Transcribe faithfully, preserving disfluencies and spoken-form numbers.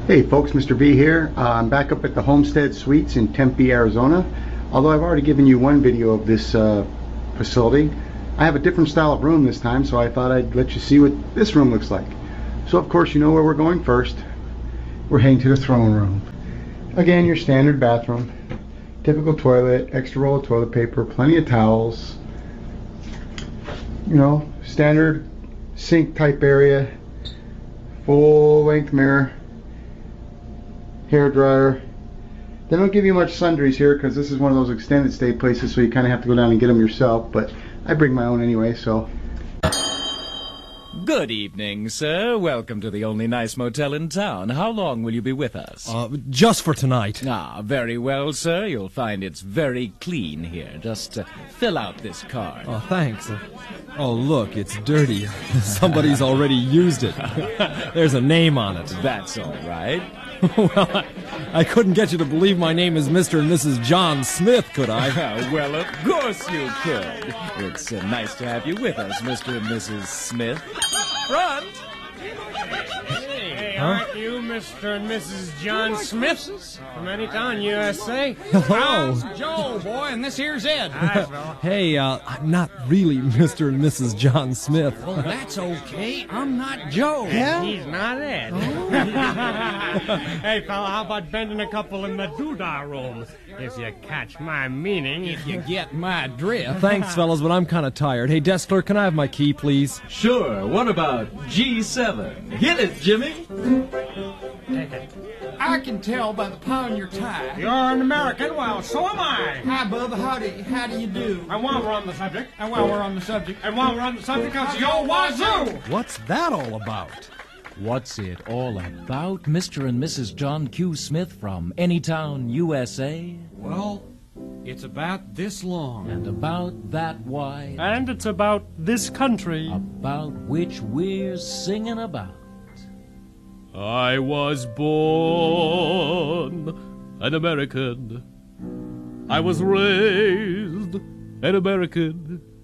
Hey folks, Mister B here. Uh, I'm back up at the Homestead Suites in Tempe, Arizona. Although I've already given you one video of this uh, facility, I have a different style of room this time, so I thought I'd let you see what this room looks like. So of course you know where we're going first. We're heading to the throne room. Again, your standard bathroom. Typical toilet, extra roll of toilet paper, plenty of towels. You know, standard sink type area. Full length mirror. Hair dryer. They don't give you much sundries here because this is one of those extended stay places, so you kind of have to go down and get them yourself, but I bring my own anyway, so. Good evening, sir. Welcome to the only nice motel in town. How long will you be with us? Uh, just for tonight. Ah, very well, sir. You'll find it's very clean here. Just uh, fill out this card. Oh, thanks. Uh, oh, look, it's dirty. Somebody's already used it. There's a name on it. That's all right. Well, I, I couldn't get you to believe my name is Mister and Missus John Smith, could I? Well, of course you could. It's uh, nice to have you with us, Mister and Missus Smith. Front! Hey, Huh? aren't you Mister and Missus John Smith from Anytown, U S A? Hello. Joe, boy, and this here's Ed. Hi, fella. Hey, uh, I'm not really Mister and Missus John Smith. Well, that's okay. I'm not Joe. He's not Ed. Hey, fella, how about bending a couple in the doodah room? If you catch my meaning. If you get my drift. Thanks, fellas, but I'm kind of tired. Hey, desk clerk, can I have my key, please? Sure, what about G seven? Hit it, Jimmy! Take it. I can tell by the pie on your tie. You're an American? Well, so am I. Hi, Bub. How do, how do you do? And while we're on the subject, And while we're on the subject, and while we're on the subject, how's your wazoo? What's that all about? What's it all about, Mister and Missus John Q. Smith from Anytown, U S A? well, it's about this long. And about that wide, And it's about this country. about which we're singing about. I was born an American. I was raised an American.